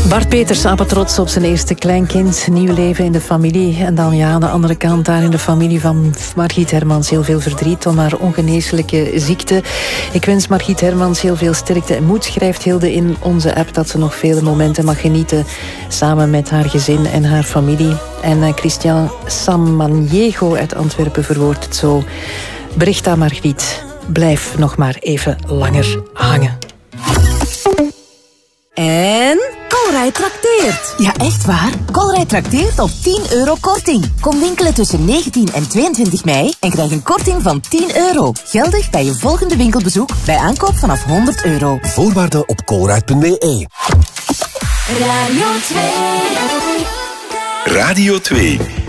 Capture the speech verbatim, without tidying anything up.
Bart Peters, apetrots op zijn eerste kleinkind. Nieuw leven in de familie. En dan ja, aan de andere kant, daar in de familie van Margriet Hermans, heel veel verdriet om haar ongeneeslijke ziekte. Ik wens Margriet Hermans heel veel sterkte en moed. Schrijft Hilde in onze app dat ze nog vele momenten mag genieten samen met haar gezin en haar familie. En Christian Samaniego uit Antwerpen verwoordt het zo. Bericht aan Margriet. Blijf nog maar even langer hangen. En Colruyt trakteert. Ja, echt waar. Colruyt trakteert op tien euro korting. Kom winkelen tussen negentien en tweeëntwintig mei en krijg een korting van tien euro. Geldig bij je volgende winkelbezoek bij aankoop vanaf honderd euro. Voorwaarden op colruyt punt b e. Radio twee. Radio twee.